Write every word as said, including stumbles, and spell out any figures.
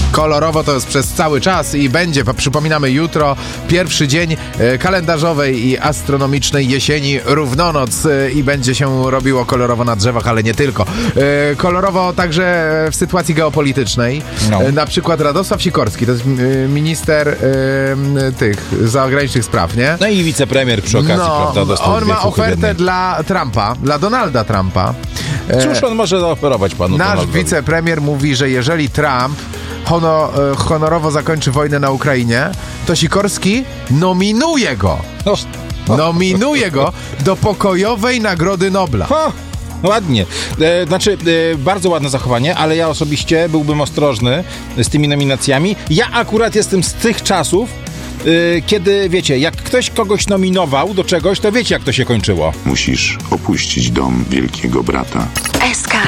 kolorowo to jest przez cały czas i będzie, przypominamy, jutro pierwszy dzień kalendarzowej i astronomicznej jesieni, równonoc i będzie się robiło kolorowo na drzewach, ale nie tylko. Kolorowo także w sytuacji geopolitycznej. No. Na przykład Radosław Sikorski, to jest minister tych zagranicznych spraw, nie? No i wicepremier przy okazji, no, prawda? Dostał on ma ofertę dla Trumpa, dla Donalda Trumpa. Cóż on może zaoferować panu Nasz Donaldowi? wicepremier mówi, że jeżeli Trump honor, honorowo zakończy wojnę na Ukrainie, to Sikorski nominuje go. Nominuje go do pokojowej Nagrody Nobla. Ha! Ładnie. E, znaczy, e, bardzo ładne zachowanie, ale ja osobiście byłbym ostrożny z tymi nominacjami. Ja akurat jestem z tych czasów, e, kiedy, wiecie, jak ktoś kogoś nominował do czegoś, to wiecie, jak to się kończyło. Musisz opuścić dom wielkiego brata. S K